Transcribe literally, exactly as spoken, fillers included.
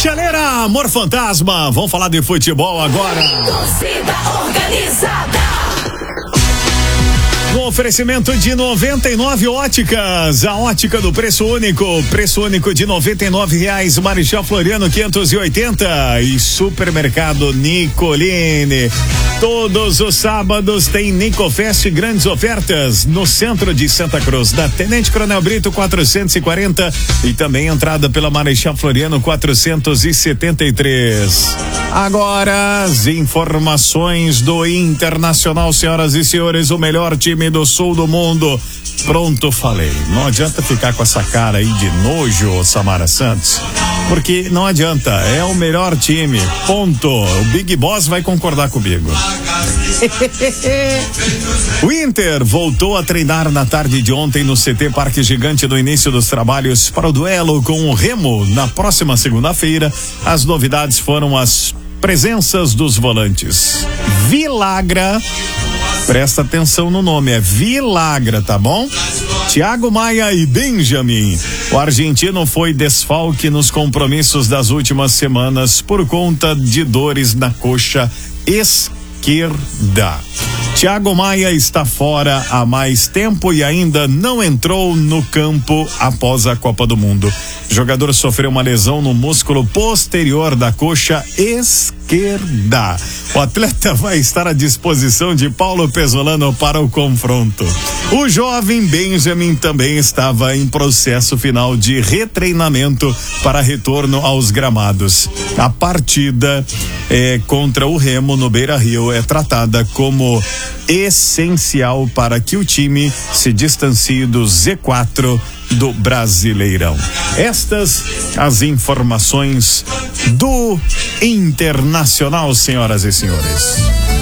Chaleira, amor fantasma. Vamos falar de futebol agora. Torcida organizada. No oferecimento de noventa e nove Óticas, a ótica do preço único, preço único de noventa e nove reais, Marechal Floriano quinhentos e oitenta e Supermercado Nicolini. Todos os sábados tem Nicofest, grandes ofertas no centro de Santa Cruz, da Tenente Coronel Brito quatrocentos e quarenta e também entrada pela Marechal Floriano quatrocentos e setenta e três. Agora as informações do Internacional, senhoras e senhores, o melhor time do sul do mundo. Pronto, falei. Não adianta ficar com essa cara aí de nojo, Samara Santos, porque não adianta, é o melhor time, ponto. O Big Boss vai concordar comigo. O Inter voltou a treinar na tarde de ontem no C T Parque Gigante no início dos trabalhos para o duelo com o Remo na próxima segunda-feira. As novidades foram as presenças dos volantes Vilagra, presta atenção no nome, é Vilagra, tá bom? Thiago Maia e Benjamin. O argentino foi desfalque nos compromissos das últimas semanas por conta de dores na coxa esquerda. Thiago Maia está fora há mais tempo e ainda não entrou no campo após a Copa do Mundo. O jogador sofreu uma lesão no músculo posterior da coxa esquerda. O atleta vai estar à disposição de Paulo Pesolano para o confronto. O jovem Benjamin também estava em processo final de retreinamento para retorno aos gramados. A partida é, contra o Remo no Beira-Rio é tratada como essencial para que o time se distancie do Z quatro do Brasileirão. Estas as informações do Internacional, senhoras e senhores.